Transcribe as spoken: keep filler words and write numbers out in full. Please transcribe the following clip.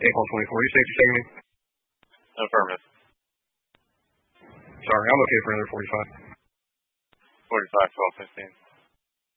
April twenty-four. You safety checking me? Affirmative. Sorry, I'm okay for another forty-five. forty-five, twelve, fifteen.